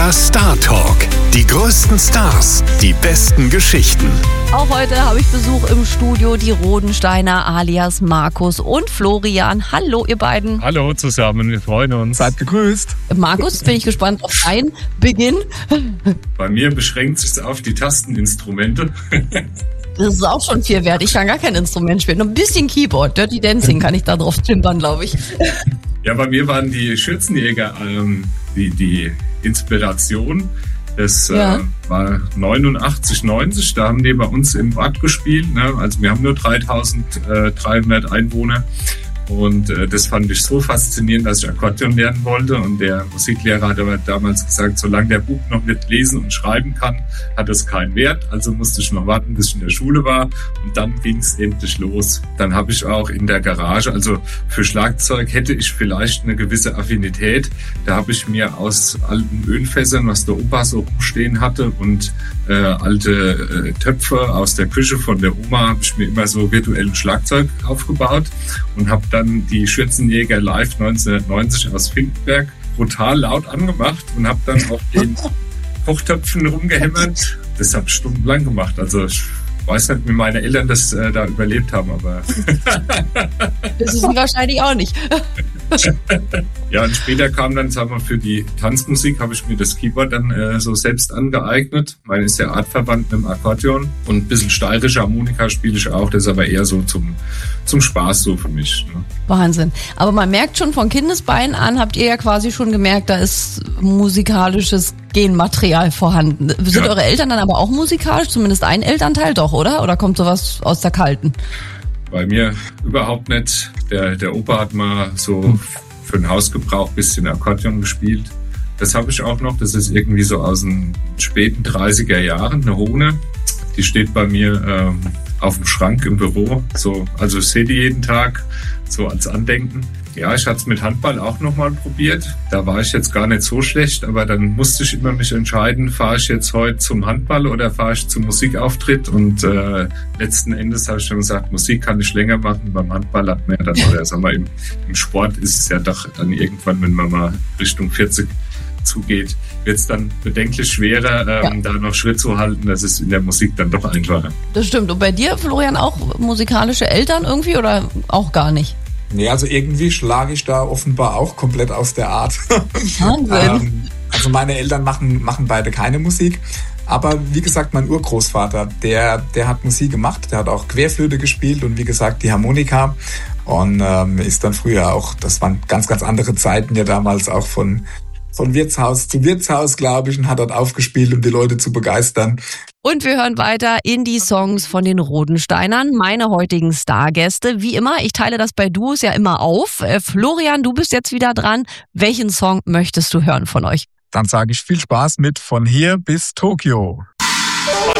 Der Star Talk. Die größten Stars, die besten Geschichten. Auch heute habe ich Besuch im Studio, die Rodensteiner alias Markus und Florian. Hallo ihr beiden. Hallo zusammen, wir freuen uns. Seid gegrüßt. Markus, bin ich gespannt auf deinen Beginn. Bei mir beschränkt sich auf die Tasteninstrumente. Das ist auch schon viel wert. Ich kann gar kein Instrument spielen. Nur ein bisschen Keyboard. Dirty Dancing kann ich da drauf timpern, glaube ich. Ja, bei mir waren die Schürzenjäger die Inspiration. Das war 89, 90, da haben die bei uns im Ort gespielt. Ne? Also wir haben nur 3300 Einwohner. Und das fand ich so faszinierend, dass ich Akkordeon lernen wollte. Und der Musiklehrer hat aber damals gesagt, solange der Bub noch nicht lesen und schreiben kann, hat es keinen Wert. Also musste ich noch warten, bis ich in der Schule war. Und dann ging es endlich los. Dann habe ich auch in der Garage, also für Schlagzeug hätte ich vielleicht eine gewisse Affinität. Da habe ich mir aus alten Ölfässern, was der Opa so rumstehen hatte, und alte Töpfe aus der Küche von der Oma, habe ich mir immer so virtuellen Schlagzeug aufgebaut und habe dann die Schürzenjäger live 1990 aus Finkenberg brutal laut angemacht und habe dann auf den Kochtöpfen rumgehämmert. Das habe ich stundenlang gemacht. Also ich weiß nicht, wie meine Eltern das da überlebt haben, aber Das ist wahrscheinlich auch nicht. ja, und später kam dann, sagen wir, für die Tanzmusik habe ich mir das Keyboard dann so selbst angeeignet. Meine ist ja artverwandt mit dem Akkordeon, und ein bisschen steirische Harmonika spiele ich auch. Das ist aber eher so zum Spaß so für mich. Ne? Wahnsinn. Aber man merkt schon von Kindesbeinen an, habt ihr ja quasi schon gemerkt, da ist musikalisches Genmaterial vorhanden. Sind eure Eltern dann aber auch musikalisch? Zumindest ein Elternteil doch, oder? Oder kommt sowas aus der Kalten? Bei mir überhaupt nicht. Der Opa hat mal so für den Hausgebrauch ein bisschen Akkordeon gespielt. Das habe ich auch noch. Das ist irgendwie so aus den späten 30er Jahren, eine Hohne. Die steht bei mir auf dem Schrank im Büro. So, also ich sehe die jeden Tag, so als Andenken. Ja, ich hatte es mit Handball auch nochmal probiert. Da war ich jetzt gar nicht so schlecht, aber dann musste ich immer mich entscheiden, fahre ich jetzt heute zum Handball oder fahre ich zum Musikauftritt? Und letzten Endes habe ich dann gesagt, Musik kann ich länger machen. Beim Handball hat man ja dann, oder sagen wir, im Sport ist es ja doch dann irgendwann, wenn man mal Richtung 40 zugeht, wird es dann bedenklich schwerer, da noch Schritt zu halten. Das ist in der Musik dann doch einfacher. Das stimmt. Und bei dir, Florian, auch musikalische Eltern irgendwie oder auch gar nicht? Nee, also irgendwie schlage ich da offenbar auch komplett aus der Art. Wahnsinn. Also meine Eltern machen beide keine Musik. Aber wie gesagt, mein Urgroßvater, der hat Musik gemacht. Der hat auch Querflöte gespielt und wie gesagt die Harmonika. Und ist dann früher auch, das waren ganz, ganz andere Zeiten ja damals auch von Wirtshaus zu Wirtshaus, glaube ich, und hat dort aufgespielt, um die Leute zu begeistern. Und wir hören weiter in die Songs von den Rodensteinern, meine heutigen Stargäste. Wie immer, ich teile das bei Duos ja immer auf. Florian, du bist jetzt wieder dran. Welchen Song möchtest du hören von euch? Dann sage ich viel Spaß mit Von hier bis Tokio.